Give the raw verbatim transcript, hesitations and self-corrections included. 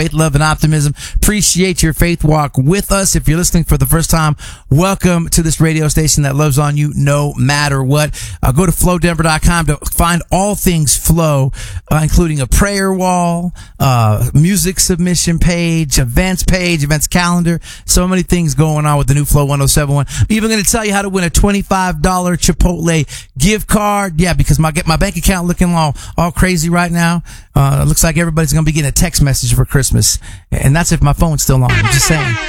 Faith, love, and optimism. Appreciate your faith walk with us. If you're listening for the first time, welcome to this radio station that loves on you no matter what. Uh, go to flow denver dot com to find all things Flow, uh, including a prayer wall, uh, music submission page, events page, events calendar. So many things going on with the new Flow one oh seven one. I'm even going to tell you how to win a twenty-five dollars Chipotle gift card. Yeah, because my my bank account looking all, all crazy right now. Uh, it looks like everybody's going to be getting a text message for Christmas. And that's if my phone's still on. I'm just saying.